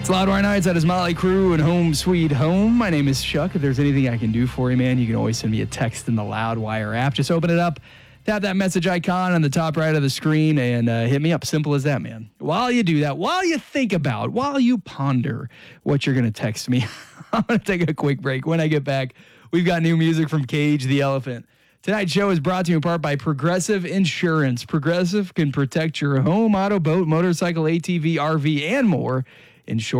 It's Loudwire Nights. That is Motley Crue and Home Sweet Home. My name is Chuck. If there's anything I can do for you, man, you can always send me a text in the Loudwire app. Just open it up, tap that message icon on the top right of the screen, and hit me up. Simple as that, man. While you do that, while you think about, while you ponder what you're going to text me, I'm going to take a quick break. When I get back, we've got new music from Cage the Elephant. Tonight's show is brought to you in part by Progressive Insurance. Progressive can protect your home, auto, boat, motorcycle, ATV, RV, and more. Insure